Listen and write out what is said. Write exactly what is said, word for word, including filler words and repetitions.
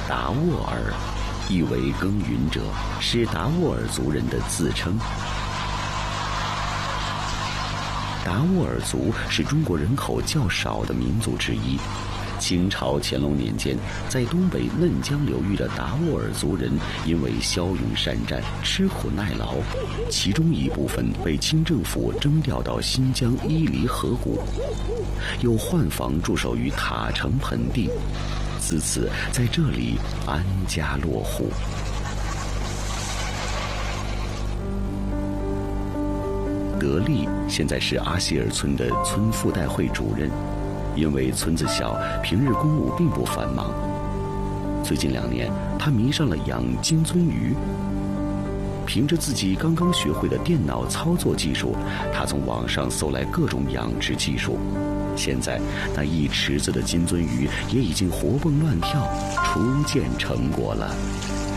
达斡尔，意为耕耘者，是达斡尔族人的自称。达斡尔族是中国人口较少的民族之一。清朝乾隆年间，在东北嫩江流域的达斡尔族人因为骁勇善战、吃苦耐劳，其中一部分被清政府征调到新疆伊犁河谷，又换房驻守于塔城盆地，自此在这里安家落户。德利现在是阿希尔村的村妇代会主任，因为村子小，平日公务并不繁忙。最近两年，他迷上了养金鳟鱼。凭着自己刚刚学会的电脑操作技术，他从网上搜来各种养殖技术。现在，那一池子的金鳟鱼也已经活蹦乱跳，初见成果了。